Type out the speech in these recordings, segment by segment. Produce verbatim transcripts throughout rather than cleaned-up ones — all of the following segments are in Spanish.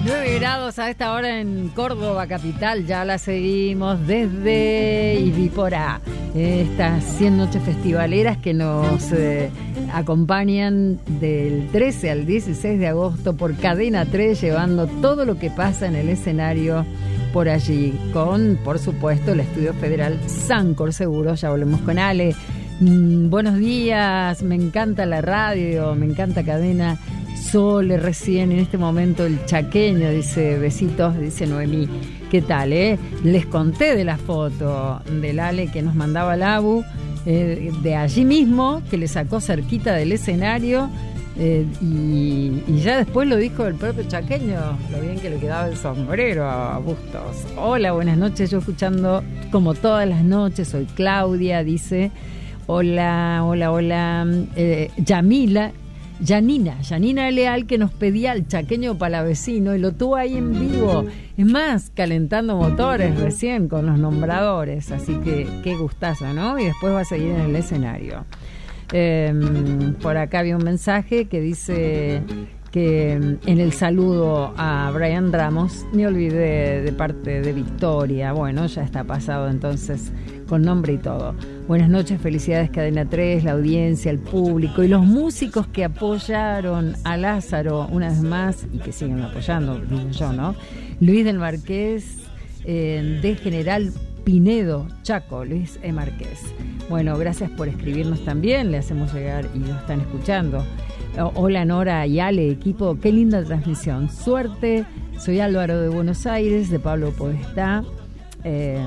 nueve grados a esta hora en Córdoba capital, ya la seguimos desde Ibiporá. Estas cien noches festivaleras que nos eh, acompañan del trece al dieciséis de agosto por Cadena tres, llevando todo lo que pasa en el escenario por allí, con, por supuesto, el Estudio Federal Sancor Seguros. Ya volvemos con Ale. Mm, buenos días, me encanta la radio, me encanta Cadena. Sole recién en este momento el chaqueño, dice besitos, dice Noemí. ¿Qué tal, eh? Les conté de la foto del Ale que nos mandaba el Abu, eh, de allí mismo, que le sacó cerquita del escenario, eh, y, y ya después lo dijo el propio chaqueño, lo bien que le quedaba el sombrero a Bustos. Hola, buenas noches, yo escuchando como todas las noches, soy Claudia, dice. Hola, hola, hola, eh, Yamila. Yanina, Yanina Leal, que nos pedía el chaqueño palavecino y lo tuvo ahí en vivo. Es más, calentando motores recién con los nombradores. Así que qué gustazo, ¿no? Y después va a seguir en el escenario. Eh, por acá había un mensaje que dice que en el saludo a Brian Ramos me olvidé de parte de Victoria. Bueno, ya está pasado entonces, con nombre y todo. Buenas noches, felicidades Cadena tres, la audiencia, el público y los músicos que apoyaron a Lázaro una vez más y que siguen apoyando, digo yo, ¿no? Luis del Marqués, eh, de General Pinedo, Chaco, Luis E. Marqués. Bueno, gracias por escribirnos también, le hacemos llegar y lo están escuchando. Hola Nora y Ale, equipo, qué linda transmisión. Suerte, soy Álvaro de Buenos Aires, de Pablo Podestá. Eh,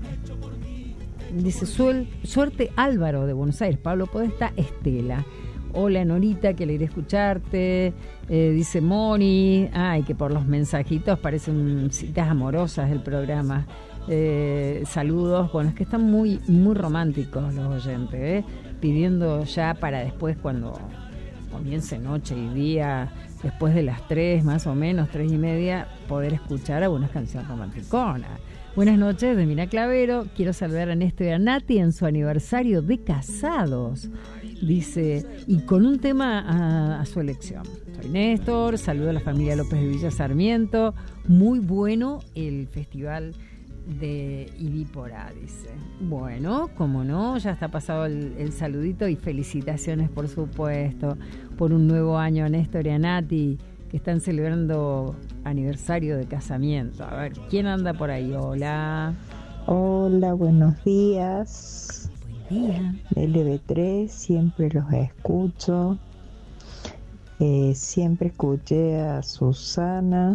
dice, suel, suerte Álvaro de Buenos Aires, Pablo Podestá, Estela. Hola Norita, que alegría escucharte. Eh, dice Moni, ay, que por los mensajitos parecen citas amorosas del programa. Eh, saludos, bueno, es que están muy, muy románticos los oyentes, ¿eh? Pidiendo ya para después cuando comience noche y día, después de las tres más o menos, tres y media, poder escuchar algunas canciones romanticonas. Buenas noches, de Mina Clavero. Quiero saludar a Néstor y a Nati en su aniversario de casados. Dice, y con un tema a, a su elección. Soy Néstor, saludo a la familia López de Villa Sarmiento. Muy bueno el festival de Ibiporá, dice. Bueno, como no, ya está pasado el, el saludito y felicitaciones, por supuesto, por un nuevo año a Néstor y a Nati, que están celebrando aniversario de casamiento. A ver, ¿quién anda por ahí? Hola. Hola, buenos días. Buen día. L B tres, siempre los escucho. Eh, siempre escuché a Susana.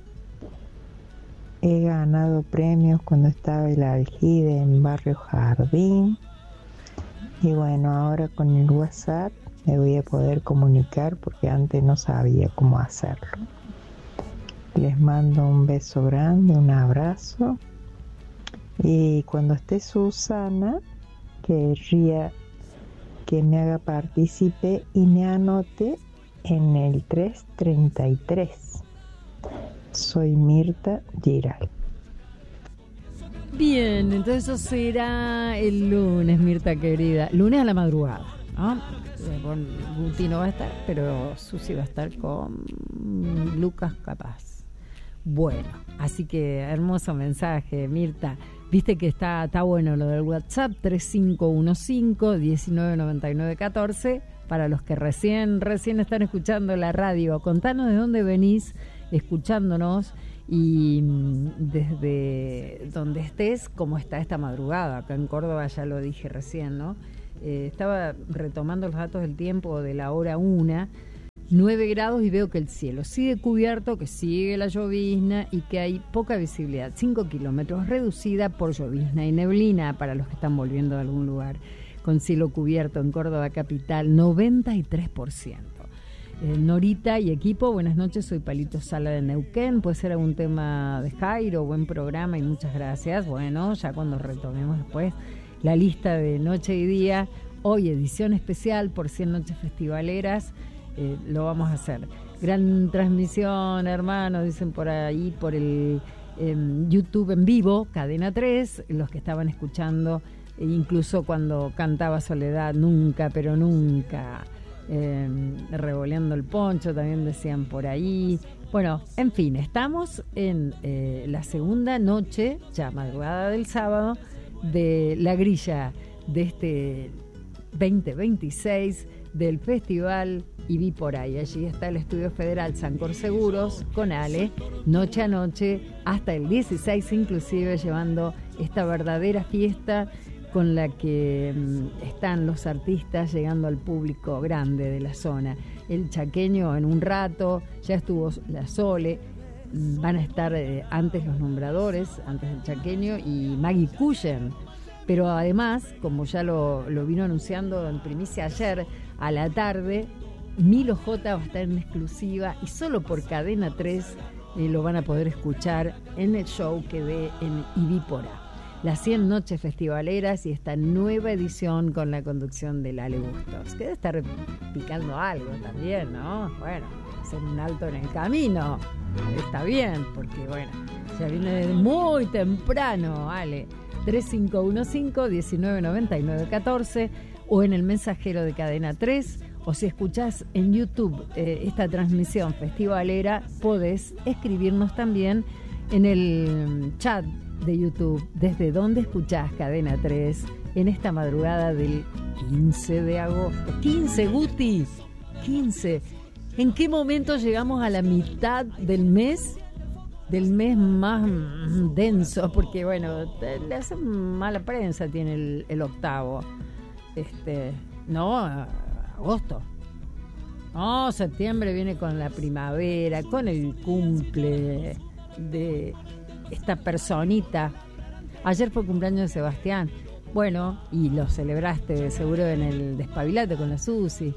He ganado premios cuando estaba el Aljide en Barrio Jardín. Y bueno, ahora con el WhatsApp me voy a poder comunicar porque antes no sabía cómo hacerlo. Les mando un beso grande, un abrazo. Y cuando esté Susana, querría que me haga partícipe y me anote en el tres treinta y tres. Soy Mirta Giral. Bien, entonces eso será el lunes, Mirta querida. Lunes a la madrugada, ¿no? Con Guti no va a estar, pero Susi va a estar con Lucas capaz. Bueno, así que hermoso mensaje, Mirta. Viste que está, está bueno lo del WhatsApp, tres cinco uno cinco, uno nueve nueve nueve uno cuatro, para los que recién, recién están escuchando la radio. Contanos de dónde venís escuchándonos y desde donde estés, cómo está esta madrugada. Acá en Córdoba ya lo dije recién, ¿no? Eh, estaba retomando los datos del tiempo de la hora una, nueve grados y veo que el cielo sigue cubierto, que sigue la llovizna y que hay poca visibilidad, cinco kilómetros, reducida por llovizna y neblina para los que están volviendo de algún lugar, con cielo cubierto en Córdoba capital, noventa y tres por ciento. Eh, Norita y equipo, buenas noches, soy Palito Sala de Neuquén. Puede ser algún tema de Jairo, buen programa y muchas gracias. Bueno, ya cuando retomemos después la lista de noche y día, hoy edición especial por cien noches festivaleras, eh, lo vamos a hacer. Gran transmisión, hermano, dicen por ahí, por el eh, YouTube en vivo, Cadena tres, los que estaban escuchando, e incluso cuando cantaba Soledad, nunca, pero nunca eh, revoleando el poncho, también decían por ahí. Bueno, en fin, estamos en eh, la segunda noche, ya madrugada del sábado, de la grilla de este veinte veintiséis del festival Y Vi Por Ahí. Allí está el Estudio Federal Sancor Seguros con Ale, noche a noche, hasta el dieciséis inclusive, llevando esta verdadera fiesta con la que mm, están los artistas llegando al público grande de la zona. El chaqueño en un rato, ya estuvo la Sole, mm, van a estar eh, antes los nombradores, antes del chaqueño, y Maggie Cullen. Pero además, como ya lo, lo vino anunciando en primicia ayer, a la tarde, Milo J va a estar en exclusiva y solo por Cadena tres eh, lo van a poder escuchar en el show que dé en Y Vi Por Ahí. Las cien noches festivaleras y esta nueva edición con la conducción de Lale Bustos, que debe estar picando algo también, ¿no? Bueno, hacer un alto en el camino, está bien, porque bueno, ya viene muy temprano, Ale. tres cinco uno cinco, uno nueve nueve nueve uno cuatro o en el mensajero de Cadena tres, o si escuchás en YouTube eh, esta transmisión festivalera, podés escribirnos también en el chat de YouTube desde donde escuchás Cadena tres en esta madrugada del quince de agosto. quince, Guti, quince. ¿En qué momento llegamos a la mitad del mes? Del mes más denso, porque bueno, le hacen mala prensa, tiene el, el octavo. Este, no, agosto. No, septiembre viene con la primavera, con el cumple de esta personita. Ayer fue cumpleaños de Sebastián. Bueno, y lo celebraste seguro en el Despabilate con la Susi.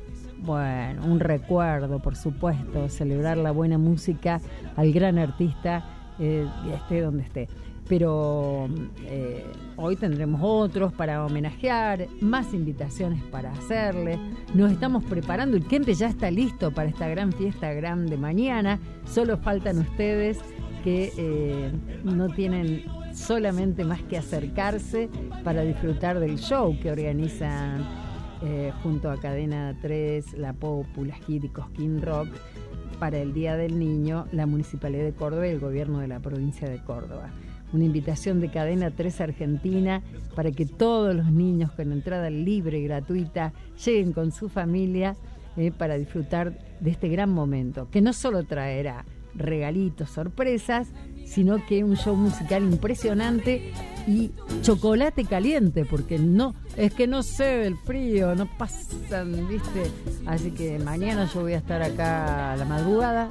Bueno, un recuerdo, por supuesto, celebrar la buena música al gran artista, eh, esté donde esté. Pero eh, hoy tendremos otros para homenajear, más invitaciones para hacerle. Nos estamos preparando, el Kempe ya está listo para esta gran fiesta grande mañana. Solo faltan ustedes que eh, no tienen solamente más que acercarse para disfrutar del show que organizan eh, junto a Cadena tres, La Popula, Hit y Cosquín Rock para el Día del Niño, la Municipalidad de Córdoba y el Gobierno de la Provincia de Córdoba. Una invitación de Cadena tres Argentina para que todos los niños con entrada libre y gratuita lleguen con su familia eh, para disfrutar de este gran momento, que no solo traerá regalitos, sorpresas, sino que un show musical impresionante y chocolate caliente, porque no, es que no sé del frío, no pasan, ¿viste? Así que mañana yo voy a estar acá a la madrugada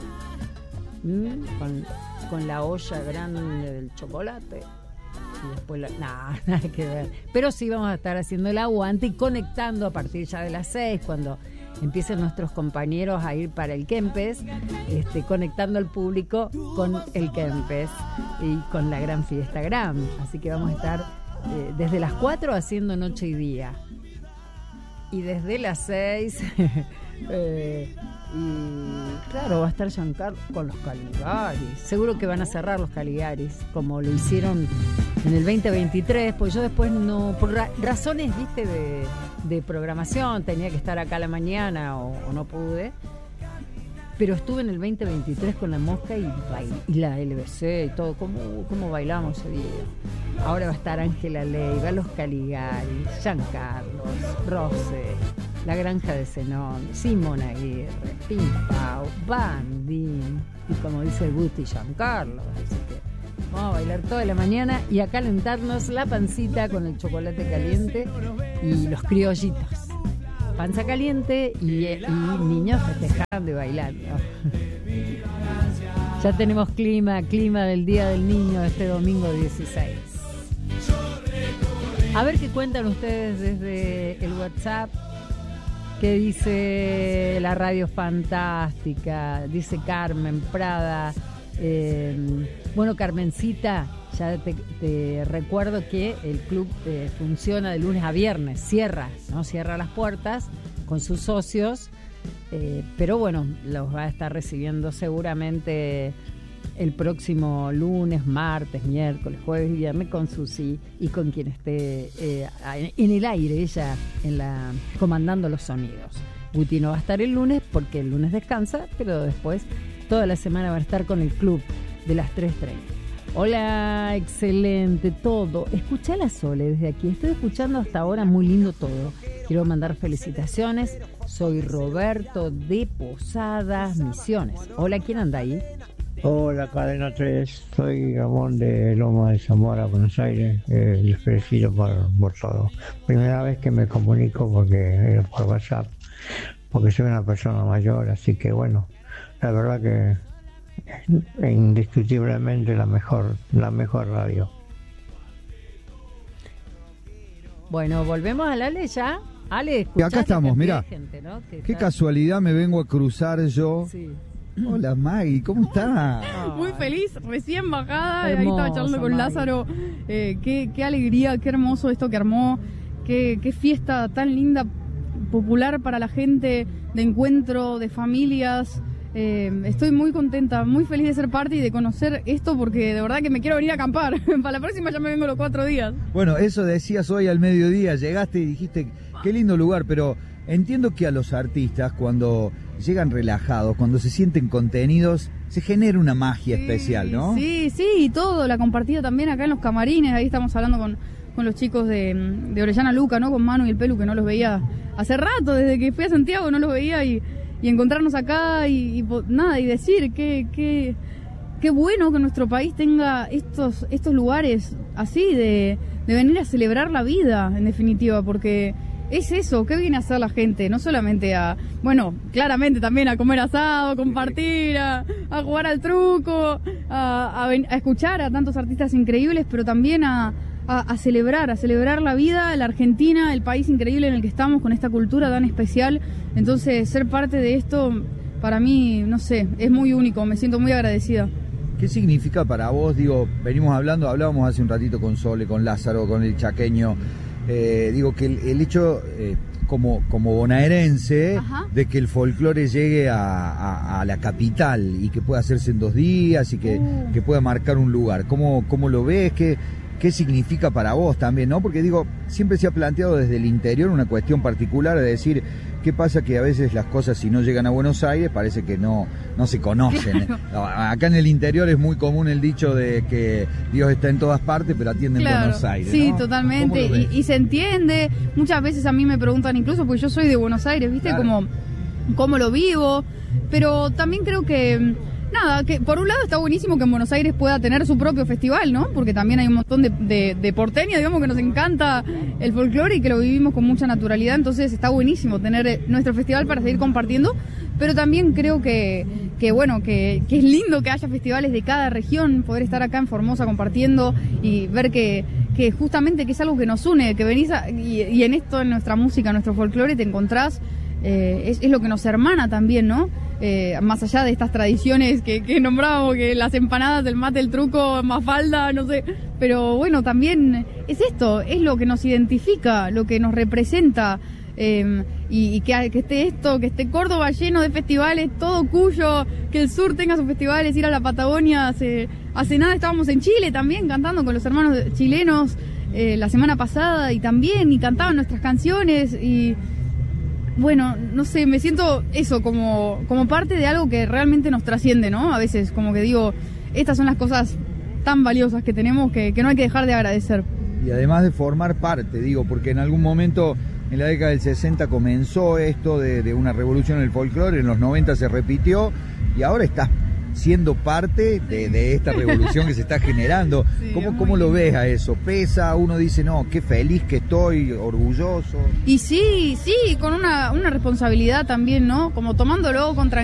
¿m? con con la olla grande del chocolate y después la, nada, nada que ver, pero sí vamos a estar haciendo el aguante y conectando a partir ya de las seis, cuando empiecen nuestros compañeros a ir para el Kempes, este, conectando al público con el Kempes y con la gran fiesta Gram. Así que vamos a estar eh, desde las cuatro haciendo noche y día, y desde las seis eh, y claro, va a estar Giancarlo con los Caligaris. Seguro que van a cerrar los Caligaris como lo hicieron en el veinte veintitrés, pues yo después no, por ra- razones, viste, de, de programación, tenía que estar acá a la mañana o, o no pude, pero estuve en el veinte veintitrés con la Mosca y, bail- y la L B C y todo, cómo, cómo bailamos ese día. Ahora va a estar Ángela Leiva, los Caligaris, Giancarlo, Rose, La Granja de Zenón, Simón Aguirre, Pimpao, Bandín y, como dice el Guti, Giancarlo. Así que vamos a bailar toda la mañana y a calentarnos la pancita con el chocolate caliente y los criollitos. Panza caliente y, y niños festejando y bailando. Ya tenemos clima, clima del Día del Niño este domingo dieciséis. A ver qué cuentan ustedes desde el WhatsApp. ¿Qué dice la radio fantástica? Dice Carmen Prada. Eh, bueno, Carmencita, ya te, te recuerdo que el club eh, funciona de lunes a viernes, cierra, ¿no? Cierra las puertas con sus socios, eh, pero bueno, los va a estar recibiendo seguramente el próximo lunes, martes, miércoles, jueves y viernes con Susi y con quien esté eh, en el aire, ella en la comandando los sonidos. Guti no va a estar el lunes porque el lunes descansa, pero después toda la semana va a estar con el club de las tres treinta. Hola, excelente todo. Escuché a la Sole desde aquí. Estoy escuchando hasta ahora, muy lindo todo. Quiero mandar felicitaciones. Soy Roberto de Posadas, Misiones. Hola, ¿quién anda ahí? Hola, Cadena tres. Soy Ramón de Loma de Zamora, Buenos Aires. Eh, les felicito por, por todo. Primera vez que me comunico porque eh, por WhatsApp, porque soy una persona mayor, así que bueno, la verdad que indiscutiblemente la mejor la mejor radio. Bueno, volvemos al Ale ya. Ale, y acá estamos, mirá, gente, ¿no? qué está... casualidad me vengo a cruzar yo. Sí. Hola Maggie, ¿cómo estás? Muy feliz, recién bajada, Hermoso, ahí estaba charlando con Maggie. Lázaro, eh, qué, qué alegría, qué hermoso esto que armó, qué, qué fiesta tan linda, popular para la gente, de encuentro, de familias. Eh, estoy muy contenta, muy feliz de ser parte y de conocer esto porque de verdad que me quiero venir a acampar. Para la próxima ya me vengo los cuatro días. Bueno, eso decías hoy al mediodía, llegaste y dijiste, qué lindo lugar, pero entiendo que a los artistas cuando llegan relajados, cuando se sienten contenidos, se genera una magia Sí, especial, ¿no? Sí, sí, y todo, la compartida también acá en los camarines, ahí estamos hablando con, con los chicos de, de Orellana Luca, ¿no? Con Manu y el Pelu, que no los veía hace rato, desde que fui a Santiago no los veía y... y encontrarnos acá y, y nada y decir que, que, qué bueno que nuestro país tenga estos estos lugares así de, de venir a celebrar la vida, en definitiva, porque es eso, ¿qué viene a hacer la gente? No solamente a, bueno, claramente también a comer asado, a compartir, a, a jugar al truco, a, a, a escuchar a tantos artistas increíbles, pero también a A, a celebrar, a celebrar la vida, la Argentina, el país increíble en el que estamos, con esta cultura tan especial. Entonces, ser parte de esto, para mí, no sé, es muy único, me siento muy agradecida. ¿Qué significa para vos? Digo, venimos hablando, hablábamos hace un ratito con Sole, con Lázaro, con el chaqueño, eh, digo que el, el hecho, eh, como, como bonaerense, Ajá. de que el folclore llegue a, a, a la capital y que pueda hacerse en dos días y que, uh. que pueda marcar un lugar. ¿Cómo, cómo lo ves? ¿Qué, ¿Qué significa para vos también, no? Porque digo, siempre se ha planteado desde el interior una cuestión particular de decir, ¿qué pasa? Que a veces las cosas, si no llegan a Buenos Aires, parece que no, no se conocen. Claro. Acá en el interior es muy común el dicho de que Dios está en todas partes, pero atiende claro. en Buenos Aires, Sí, ¿no? totalmente. Y, y se entiende. Muchas veces a mí me preguntan, incluso porque yo soy de Buenos Aires, ¿viste? Claro. Como, cómo lo vivo. Pero también creo que... Nada, que por un lado está buenísimo que en Buenos Aires pueda tener su propio festival, ¿no? Porque también hay un montón de, de, de porteños, digamos, que nos encanta el folclore y que lo vivimos con mucha naturalidad, entonces está buenísimo tener nuestro festival para seguir compartiendo, pero también creo que, que bueno, que, que es lindo que haya festivales de cada región, poder estar acá en Formosa compartiendo y ver que, que justamente que es algo que nos une, que venís a, y, y en esto, en nuestra música, en nuestro folclore, te encontrás, eh, es, es lo que nos hermana también, ¿no? Eh, más allá de estas tradiciones que, que nombrábamos, que las empanadas, el mate, el truco, Mafalda, no sé, pero bueno, también es esto, es lo que nos identifica, lo que nos representa, eh, y, y que, que esté esto, que esté Córdoba lleno de festivales, todo Cuyo, que el sur tenga sus festivales, ir a la Patagonia, hace, hace nada estábamos en Chile también cantando con los hermanos chilenos eh, la semana pasada y también, y cantaban nuestras canciones y... Bueno, no sé, me siento eso, como, como parte de algo que realmente nos trasciende, ¿no? A veces, como que digo, estas son las cosas tan valiosas que tenemos que, que no hay que dejar de agradecer. Y además de formar parte, digo, porque en algún momento, en la década del sesenta comenzó esto de, de una revolución en el folclore, en los noventa se repitió, y ahora estás siendo parte de, de esta revolución que se está generando. Sí, ¿Cómo, ¿Cómo lo ves a eso? ¿Pesa? Uno dice, no, qué feliz que estoy, orgulloso. Y sí, sí, con una, una responsabilidad también, ¿no? Como tomándolo con tranquilidad.